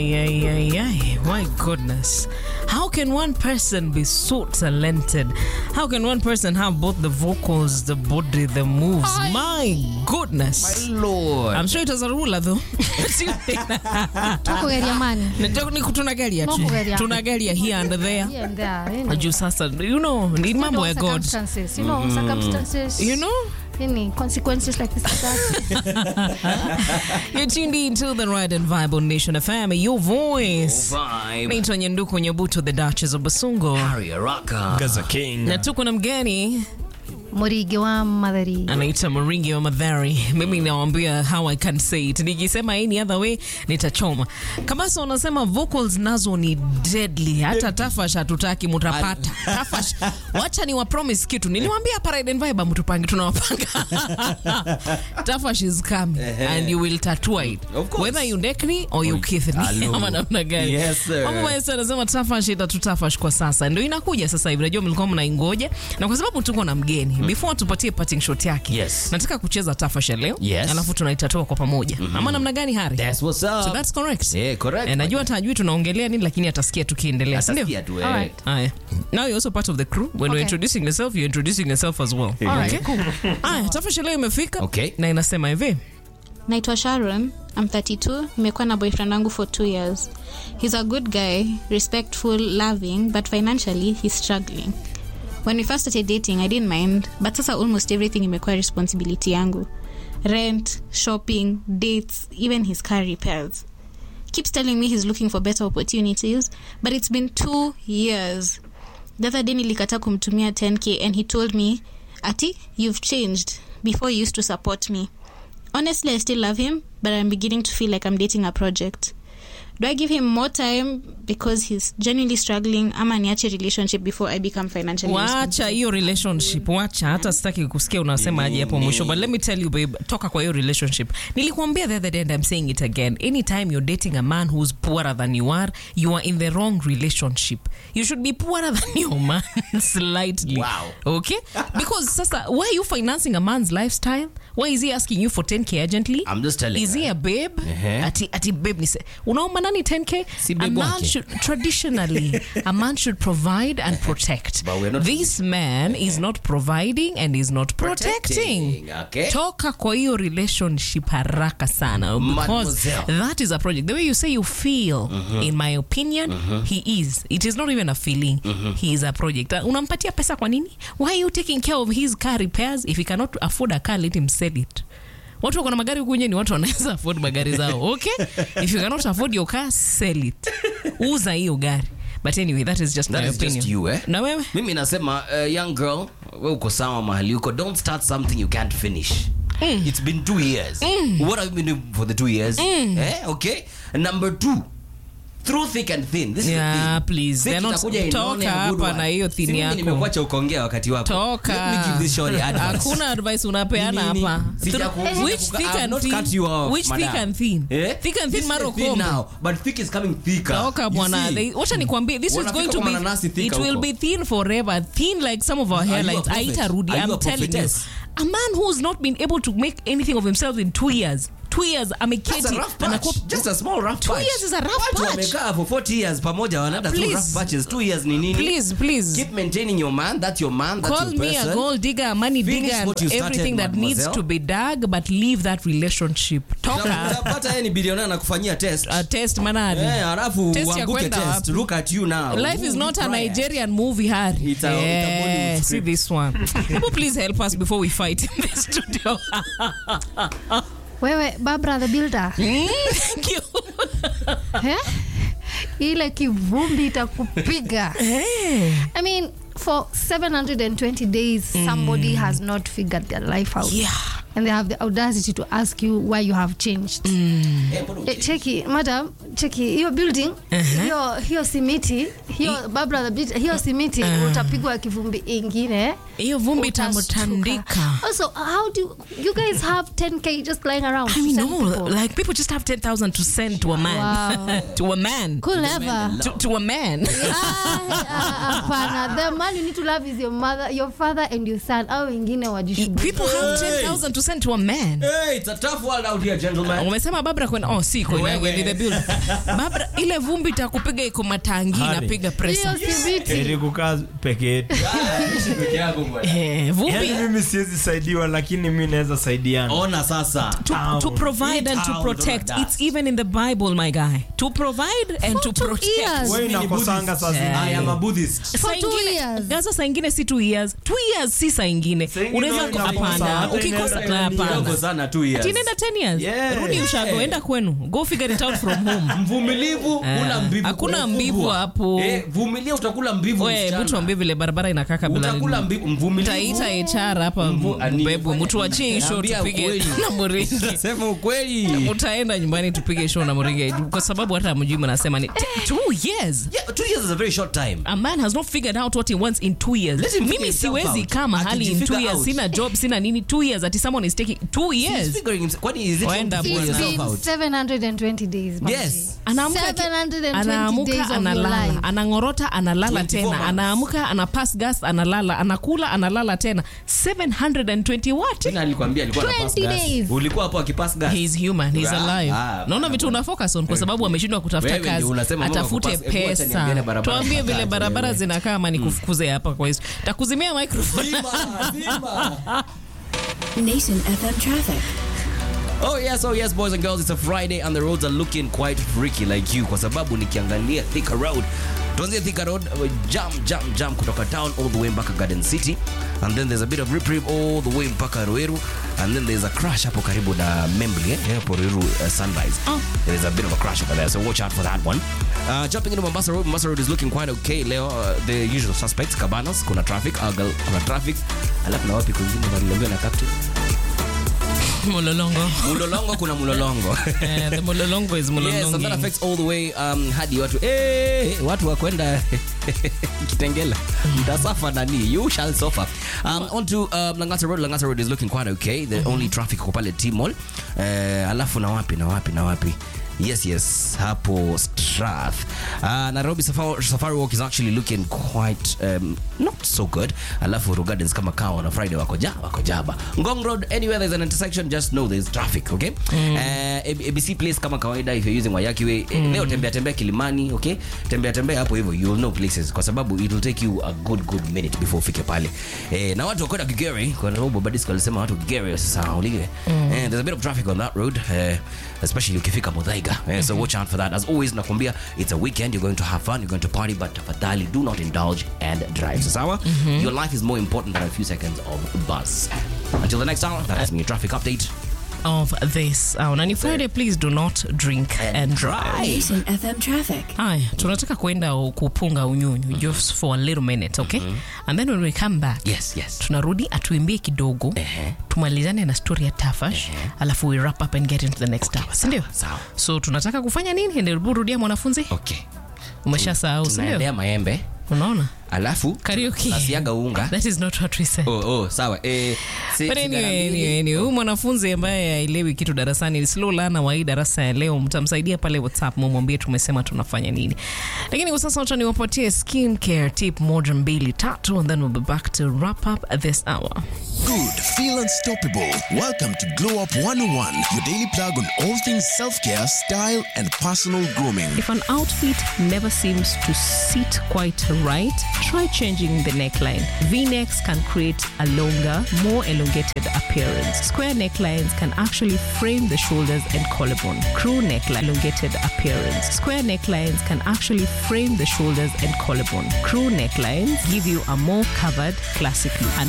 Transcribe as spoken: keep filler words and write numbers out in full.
ay, ay, ay, ay. My goodness. How can one person be so talented? How can one person have both the vocals, the body, the moves? Ay. My goodness. My Lord. I'm sure it was a ruler though. Tuko geria man. Tunagalia tu. Tunagalia here and there. Here and there. You know, Ju sasa, you know, ni mambo ya God. Circumstances. You know, mm. circumstances. You know? Any consequences like this like that. You're tuned in to the Ride and Vibe on Nation F M. Your voice. Your vibe. Naitwa Nyanduko Nyabuto, the Duchess of Basungo. Harry Araka. Gaza King. Na tuko na mgeni Murigi wa Madhari. anaita Murigi wa Madhari. Mimi nawaambia how I can say it. Nikisema any other way nitachoma. Kabasa unasema vocals nazo ni deadly. Hata Tafash hatutaki mutapata. Tafash, wacha ni wa promise kitu. Niliwaambia Parade and Vibe mtupange tunawapanga. Tafash is coming and you will tattoo it. Whether you neck me or you kiss me. Ama namna gani. Yes sir. Mambo maesa anasema Tafash itatutafash kwa sasa. Ndio inakuja sasa hivi. Najua mlikuwa mnaingoja. Na kwa sababu tuko na mgeni. Before tupatie parting shot yake. Yes. Nataka kucheza Tafash leo. Yes. Alafu tunaitatua kwa pamoja. Mm-hmm. Ama namna gani Hari? That's what's up. So that's correct. Yeah, correct. E, najua tajui tunaongelea nini lakini atasikia tukiendelea. Atasikia tu. All right. Aya. Now you're also part of the crew. When okay. we're introducing yourself, you're introducing yourself as well. All right, okay? Cool. Aya, Tafash leo imefika. Okay. Na inasema hivi. Naitwa Sharon, I'm thirty-two, nimekuwa na boyfriend wangu for two years. He's a good guy, respectful, loving, but financially he's struggling. When we first started dating, I didn't mind, but sasa almost everything imekuwa responsibility yangu. Rent, shopping, dates, even his car repairs. Keeps telling me he's looking for better opportunities, but it's been two years. The other day nilikata kumtumia ten K and he told me, Ati, you've changed. Before you used to support me. Honestly, I still love him, but I'm beginning to feel like I'm dating a project. Do I give him more time because he's genuinely struggling ama niache relationship before I become financially responsible? Wacha hiyo relationship, wacha. Hata sitaki kusikia unasema aje hapo mwisho. But let me tell you babe, toka kwa hiyo relationship. Nilikuambia the other day and I'm saying it again. Anytime you're dating a man who's poorer than you are, you are in the wrong relationship. You should be poorer than your man slightly. Wow. Okay? Because sasa, why are you financing a man's lifestyle? Why is he asking you for ten K urgently? I'm just telling Is her. he a babe? Uh-huh. Ati, ati babe ni se. Unaomba nani ten K? Si a babe man wake. should, traditionally, a man should provide and protect. But we're not- This man is not providing and is not protecting. Protecting, okay. Toka kwa hiyo relationship haraka sana. Because Mademoiselle. that is a project. The way you say you feel, mm-hmm. in my opinion, mm-hmm. he is. It is not even a feeling. Mm-hmm. He is a project. Uh, unampatia pesa kwa nini? Why are you taking care of his car repairs? If he cannot afford a car, let him sell it. Watu wako na magari huku nje ni watu wanaweza afford magari zao. Okay? If you cannot afford your car, sell it. Uza hiyo gari. But anyway, that is just That my is opinion. just you, eh? Na wewe? Mimi nasema, uh, young girl, wewe uko sawa mahali uko. Don't start something you can't finish. Mm. It's been two years. Mm. What have you been doing for the two years? Mm. Eh? Okay? And number two, through thick and thin. This Yeah, is the thing. please. Thick They're not- itakuja in toka only a good hapa one. na hiyo thin Si mimi yako. nimekuacha ukaongea wakati wako. Toka. Let me give this shorty advice. Hakuna advice unapeana Nini? hapa. Sija ku- sija Which kuka- thick I've and not thin? cut you off, Which thick madam. and thin? Eh? Thick and This thin is maro thin kombo. now, but thick is coming thicker. Toka You bwana. see? They- Wacha nikwambie, this is Wanafika going to kwa be, mananasi thika it will huko. be thin forever. Thin like some of our Are you a hairlines. prophet? Aita Rudi, Are you I'm a telling you. prophetess? A man who's not been able to make anything of himself in two years. Two years, That's a ameketi. rough patch. anakuwa- Just a small rough Two patch. years is a rough Watu patch. wamekaa for forty years pamoja wanaenda through Please. rough patches. Two years ni nini? Please, please. Keep maintaining your man. That's your man. That's Call your me person. a gold digger, a money Finish digger, and what you started, everything that needs mademoiselle. to be dug, but leave that relationship. Toka. Utapata yeye ni bilionea na kufanyia test. A test manadi. Eh, alafu Test ya uanguke kwenda test. wapi? Look at you now. Life is Ooh, not a try it. Nigerian movie, Harry. It's a- it's a yeah, Bollywood see script. this one. People, please help us before we fight in the studio. Wewe Barbara the Builder. Mm, thank you. Eh? Ile kivumbi itakupiga. Hey. I mean, for seven hundred twenty days, somebody has not figured their life out. Yeah. And they have the audacity to ask you why you have changed. Eh, mbona Eh, cheki, madam, cheki, hiyo building, hiyo hiyo simiti, hiyo Barbara the Builder, hiyo simiti utapigwa kivumbi ingine. Hiyo vumbi utashtuka. itamtandika. Also, how do you guys have ten K just lying around? I to mean, send no, people? like people just have ten thousand to send to a man. Wow. to a man. Cool ever. To, to a man. Ah, hapana. The man you need to love is your mother, your father, and your son. Au wengine wajishughuli. People have ten thousand to send to a man. Hey, it's a tough world out here, gentlemen. Umesema Barbara kwenda oh si kwa Wewe. in the building. Barbara ile vumbi itakupiga iko matangi Hari. napiga pressure. Hiyo sibiti. Heri kukaa peke yetu. Ishi peke yako bwana. Eh, vumbi Yaani mimi siwezi saidiwa lakini mimi naweza saidiana. Ona sasa. to, Town. to provide and to Town, protect. don't It's even in the Bible, my guy. To provide and to two protect. years. Wewe inakosanga saa I am zingine. a Buddhist. For Saa two ingine- years. Gaza saa ingine si two years. Two years si saa ingine. Saa ingine Unaweza inakosa, hapana. hata Ukikosa inaenda hapana. Kidogo sana two years. Tinaenda ten years. Yeah. Rudi ushago, enda kwenu. Go figure it out from home. Mvumilivu hula mbivu. Hakuna kwa mbivu ukubwa. hapo. Eh, vumilia utakula mbivu. We, msichana. mtu ambie vile barabara inakaa kabla. Utakula mbivu mvumilivu. Taita H R hapa Mvu- ani- mbebu mtu wachie show Naambia tupige ukweli. na Muringi. Sema ukweli. Utaenda nyumbani tupige show na Muringi kwa sababu hata mjui mnasema ni t- two years. Yeah, two years is a very short time. A man has not figured out what he wants in two years. Let him figure Mimi himself siwezi out. kaa mahali in two Akijifigure years out. sina job sina nini two years ati someone is taking two He's years. figuring himself. Kwani is it Waenda wrong to figure bwana. It's yourself been out? seven hundred twenty days. Bambi. Yes. Anaamka ki- seven hundred twenty anaamuka days of your analala life. anangorota analala twenty-four tena months. anaamuka ana pass gas analala anakula analala tena seven hundred twenty what? Tena alikwambia alikuwa na pass twenty gas. days. Ulikuwa hapo akipass gas. He's human, he's Ah, alive. ah, Naona vitu una focus on kwa sababu ameshindwa kutafuta Wewe kazi. ndio unasema mama Atafute kupass- hebu acha niambiane pesa. barabara Tuambie vile zinakaa, barabara wewe. zinakaa ama nikufukuze hapa kwa hizo. Takuzimia microphone. Zima, zima. Nation F M traffic. Oh yes, oh yes, boys and girls, it's a Friday and the roads are looking quite freaky like you kwa sababu nikiangalia Thika Road. Tuanzie Thika Road, uh, jam jam jam kutoka town all the way mpaka Garden City, and then there's a bit of reprieve all the way mpaka Ruiru, and then there's a crash hapo karibu na Membli eh, hapo Ruiru uh, Sunrise. Oh. There's a bit of a crash over there, so watch out for that one. Uh, jumping into Mombasa Road, Mombasa Road is looking quite okay leo. Uh, the usual suspects, Cabanas, kuna traffic, Argyle, kuna traffic. Alafu na wapi kwingine waliambiwa na captain? Mulolongo. Mulolongo kuna mulolongo. Eh, the mulolongo is mulolongo. Yes, and that affects all the way um, hadi watu eh, watu wa kwenda Kitengela. Mtasafa nani? You shall suffer. Um, on to uh, Langata Road. Langata Road is looking quite okay. The only traffic kwa pale T-Mall. Uh, alafu na wapi na wapi na wapi? Yes, yes, hapo Strath. Uh, Nairobi Safari, Safari Walk is actually looking quite um, not so good. Alafu Uru Gardens kama kawa na Friday wako ja, wako jaba. Ngong Road, anywhere there's an intersection, just know there's traffic, okay? Mm. Uh, A B C Place kama kawaida, if you're using Wayaki Way, mm. leo tembea tembea Kilimani, okay? Tembea tembea hapo hivyo, you'll know places kwa sababu it will take you a good good minute before ufike pale. Eh, na watu wakwenda Gigere, kwa sababu Badisco alisema watu Gigere sasa ulige. Mm. Eh, there's a bit of traffic on that road, uh, especially ukifika Muthaiga. Yeah, so watch out for that. As always, nakwambia, it's a weekend. You're going to have fun. You're going to party, but tafadhali do not indulge and drive. So, sawa? Your life is more important than a few seconds of buzz. Until the next hour, that has been your traffic update. Of this hour. Na ni Friday, please do not drink and drive. Nation F M traffic. Haya, tunataka kwenda kupunga unyunyu just for a little minute, okay? And then when we come back, Yes, yes. tunarudi atuimbie kidogo, Ehe. tumalizane na story ya Tafash, alafu we wrap up and get into the next hour, si ndio? sawa. So tunataka kufanya nini? Ndio rudia mwanafunzi? Okay. Umeshasahau, si ndio? Tunaendea maembe. Unaona? Alafu Karaoke. nasiaga unga. That is not what we said. Oh, oh, sawa. Eh, si, But sigara anyway, mbili. anyway, anyway. Huyu mwanafunzi ambaye haelewi kitu darasani, slow learner wa hii darasa ya leo, mtamsaidia pale WhatsApp, mumwambie tumesema tunafanya nini. Lakini kwa sasa wacha niwapatie skin care tip moja mbili tatu, and then we'll be back to wrap up this hour. Good, feel unstoppable. Welcome to Glow Up one oh one, your daily plug on all things self-care, style, and personal grooming. If an outfit never seems to sit quite right, try changing the neckline. V-necks can create a longer, more elongated appearance. Square necklines can actually frame the shoulders and collarbone. Crew neckline, elongated appearance. Square necklines can actually frame the shoulders and collarbone. Crew necklines give you a more covered, classic look.